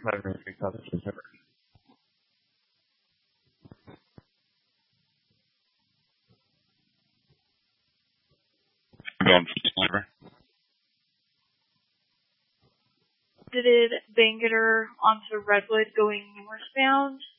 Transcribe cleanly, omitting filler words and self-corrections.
I'm going to South River. I'm going for River. Did Bangerter onto Redwood going northbound?